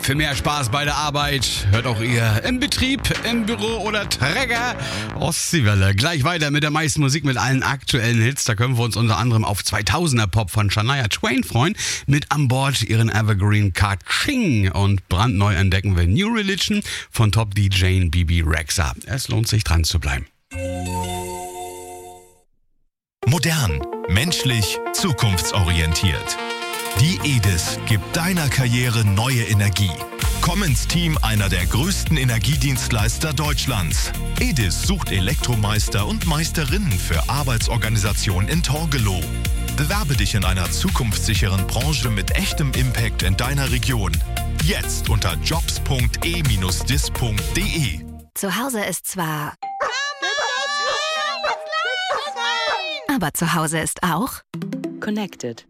Für mehr Spaß bei der Arbeit hört auch ihr im Betrieb, im Büro oder Träger Ostseewelle. Gleich weiter mit der meisten Musik, mit allen aktuellen Hits. Da können wir uns unter anderem auf 2000er Pop von Shania Twain freuen. Mit an Bord ihren Evergreen Ka-Ching. Und brandneu entdecken wir New Religion von Top-DJ Bibi Rexha. Es lohnt sich, dran zu bleiben. Modern, menschlich, zukunftsorientiert. Die EDIS gibt deiner Karriere neue Energie. Komm ins Team einer der größten Energiedienstleister Deutschlands. EDIS sucht Elektromeister und Meisterinnen für Arbeitsorganisation in Torgelow. Bewerbe dich in einer zukunftssicheren Branche mit echtem Impact in deiner Region. Jetzt unter jobs.e-dis.de. Zu Hause ist zwar... Aber zu Hause ist auch... Connected.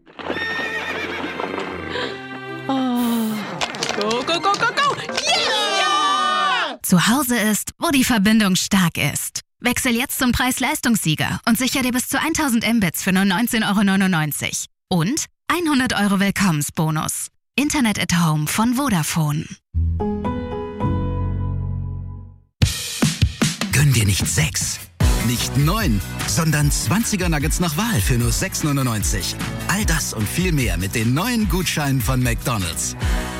Go, go, go, go, go! Yeah! Zu Hause ist, wo die Verbindung stark ist. Wechsel jetzt zum Preis-Leistungssieger und sicher dir bis zu 1000 Mbits für nur 19,99 € und 100 € Willkommensbonus. Internet at Home von Vodafone. Gönn dir nicht 6, nicht 9, sondern 20er Nuggets nach Wahl für nur 6,99 €. All das und viel mehr mit den neuen Gutscheinen von McDonald's.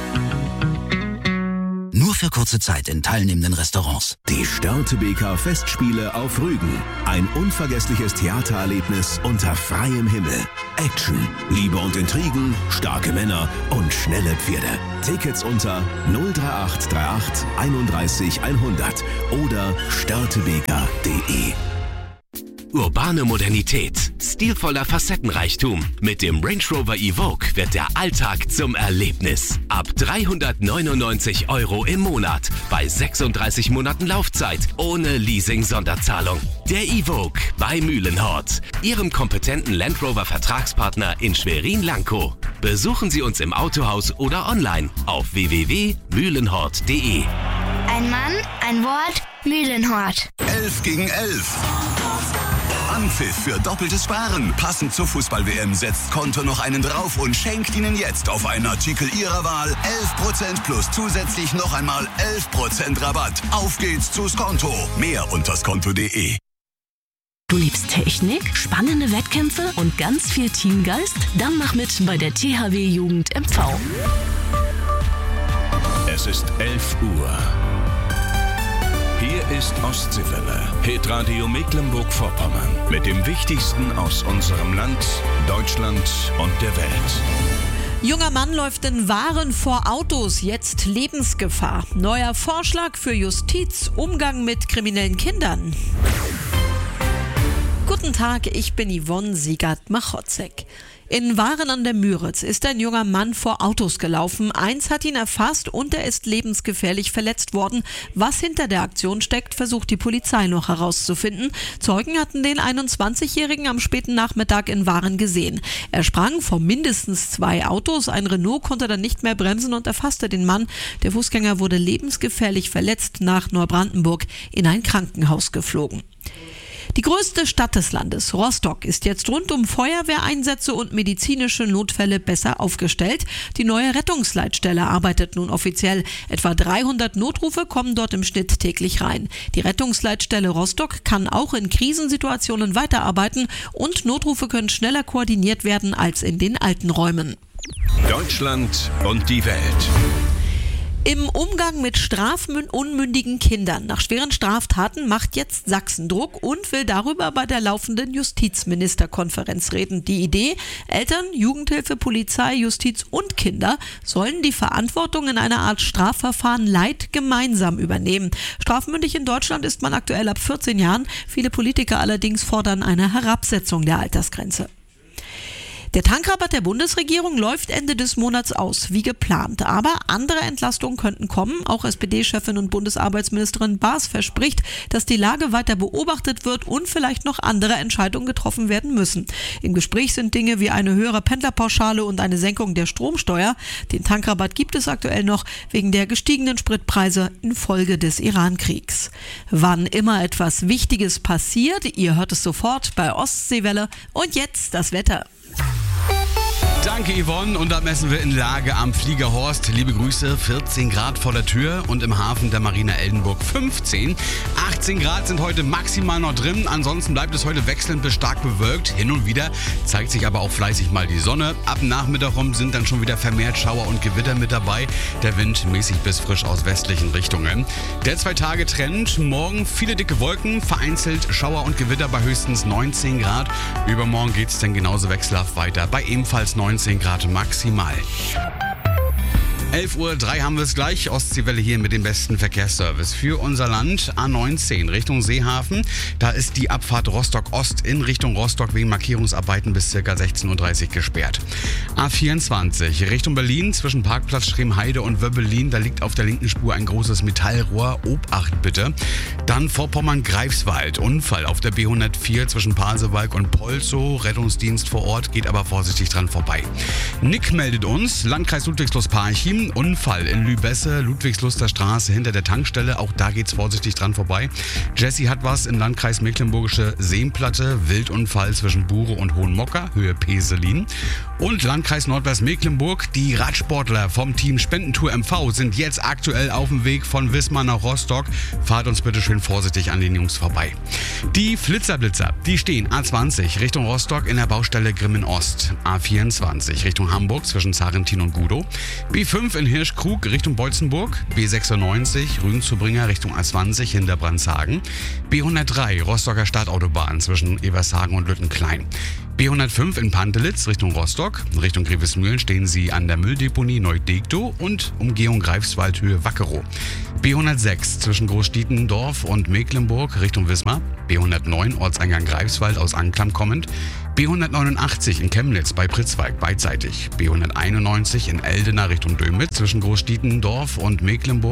Nur für kurze Zeit in teilnehmenden Restaurants. Die Störtebeker Festspiele auf Rügen. Ein unvergessliches Theatererlebnis unter freiem Himmel. Action, Liebe und Intrigen, starke Männer und schnelle Pferde. Tickets unter 03838 31 100 oder störtebeker.de. Urbane Modernität, stilvoller Facettenreichtum. Mit dem Range Rover Evoque wird der Alltag zum Erlebnis. Ab 399 € im Monat, bei 36 Monaten Laufzeit, ohne Leasing-Sonderzahlung. Der Evoque bei Mühlenhort, Ihrem kompetenten Land Rover Vertragspartner in Schwerin-Lankow. Besuchen Sie uns im Autohaus oder online auf www.mühlenhort.de. Ein Mann, ein Wort, Mühlenhort. 11 gegen 11. Anpfiff für doppeltes Sparen. Passend zur Fußball-WM setzt Konto noch einen drauf und schenkt Ihnen jetzt auf einen Artikel Ihrer Wahl 11% plus zusätzlich noch einmal 11% Rabatt. Auf geht's zu Skonto. Mehr unter skonto.de. Du liebst Technik, spannende Wettkämpfe und ganz viel Teamgeist? Dann mach mit bei der THW Jugend MV. Es ist 11 Uhr. Hier ist Ostseewelle, Hitradio Mecklenburg-Vorpommern. Mit dem Wichtigsten aus unserem Land, Deutschland und der Welt. Junger Mann läuft in Waren vor Autos, jetzt Lebensgefahr. Neuer Vorschlag für Justiz, Umgang mit kriminellen Kindern. Guten Tag, ich bin Yvonne Siegert-Machotzek. In Waren an der Müritz ist ein junger Mann vor Autos gelaufen. Eins hat ihn erfasst und er ist lebensgefährlich verletzt worden. Was hinter der Aktion steckt, versucht die Polizei noch herauszufinden. Zeugen hatten den 21-Jährigen am späten Nachmittag in Waren gesehen. Er sprang vor mindestens 2 Autos. Ein Renault konnte dann nicht mehr bremsen und erfasste den Mann. Der Fußgänger wurde lebensgefährlich verletzt nach Neubrandenburg in ein Krankenhaus geflogen. Die größte Stadt des Landes, Rostock, ist jetzt rund um Feuerwehreinsätze und medizinische Notfälle besser aufgestellt. Die neue Rettungsleitstelle arbeitet nun offiziell. Etwa 300 Notrufe kommen dort im Schnitt täglich rein. Die Rettungsleitstelle Rostock kann auch in Krisensituationen weiterarbeiten und Notrufe können schneller koordiniert werden als in den alten Räumen. Deutschland und die Welt. Im Umgang mit strafunmündigen Kindern nach schweren Straftaten macht jetzt Sachsen Druck und will darüber bei der laufenden Justizministerkonferenz reden. Die Idee: Eltern, Jugendhilfe, Polizei, Justiz und Kinder sollen die Verantwortung in einer Art Strafverfahren gemeinsam übernehmen. Strafmündig in Deutschland ist man aktuell ab 14 Jahren. Viele Politiker allerdings fordern eine Herabsetzung der Altersgrenze. Der Tankrabatt der Bundesregierung läuft Ende des Monats aus, wie geplant. Aber andere Entlastungen könnten kommen. Auch SPD-Chefin und Bundesarbeitsministerin Baas verspricht, dass die Lage weiter beobachtet wird und vielleicht noch andere Entscheidungen getroffen werden müssen. Im Gespräch sind Dinge wie eine höhere Pendlerpauschale und eine Senkung der Stromsteuer. Den Tankrabatt gibt es aktuell noch wegen der gestiegenen Spritpreise infolge des Iran-Kriegs. Wann immer etwas Wichtiges passiert, ihr hört es sofort bei Ostseewelle. Und jetzt das Wetter. Danke Yvonne und da messen wir in Lage am Fliegerhorst. Liebe Grüße, 14 Grad vor der Tür und im Hafen der Marina Eldenburg 15. 18 Grad sind heute maximal noch drin, ansonsten bleibt es heute wechselnd bis stark bewölkt. Hin und wieder zeigt sich aber auch fleißig mal die Sonne. Ab Nachmittag rum sind dann schon wieder vermehrt Schauer und Gewitter mit dabei. Der Wind mäßig bis frisch aus westlichen Richtungen. Der 2-Tage-Trend, morgen viele dicke Wolken, vereinzelt Schauer und Gewitter bei höchstens 19 Grad. Übermorgen geht es dann genauso wechselhaft weiter, bei ebenfalls 19 Grad maximal. 11:03 Uhr haben wir es gleich. Ostseewelle hier mit dem besten Verkehrsservice für unser Land. A19 Richtung Seehafen. Da ist die Abfahrt Rostock-Ost in Richtung Rostock wegen Markierungsarbeiten bis ca. 16:30 Uhr gesperrt. A24 Richtung Berlin zwischen Parkplatz Schremheide und Wöbbelin. Da liegt auf der linken Spur ein großes Metallrohr. Obacht bitte. Dann Vorpommern-Greifswald. Unfall auf der B104 zwischen Pasewalk und Polzow. Rettungsdienst vor Ort, geht aber vorsichtig dran vorbei. Nick meldet uns, Landkreis Ludwigslust-Parchim. Unfall in Lübesse, Ludwigsluster Straße hinter der Tankstelle. Auch da geht's vorsichtig dran vorbei. Jessie hat was im Landkreis Mecklenburgische Seenplatte. Wildunfall zwischen Bure und Hohenmocker, Höhe Peselin. Und Landkreis Nordwestmecklenburg. Die Radsportler vom Team Spendentour MV sind jetzt aktuell auf dem Weg von Wismar nach Rostock. Fahrt uns bitte schön vorsichtig an den Jungs vorbei. Die Flitzerblitzer, die stehen A20 Richtung Rostock in der Baustelle Grimmen Ost. A24 Richtung Hamburg zwischen Zarentin und Gudow. B5 in Hirschkrug Richtung Beutzenburg. B96 Rügen-zu-Bringer Richtung A20 hinter Brandshagen. B103 Rostocker Stadtautobahn zwischen Evershagen und Lüttenklein. B105 in Pantelitz Richtung Rostock. Richtung Grevesmühlen stehen sie an der Mülldeponie Neudegtow und Umgehung Greifswald Höhe Wackerow. B106 zwischen Großstietendorf und Mecklenburg Richtung Wismar. B109 Ortseingang Greifswald aus Anklam kommend. B189 in Chemnitz bei Pritzwalk beidseitig. B191 in Eldena Richtung Dömitz zwischen Großstietendorf und Mecklenburg.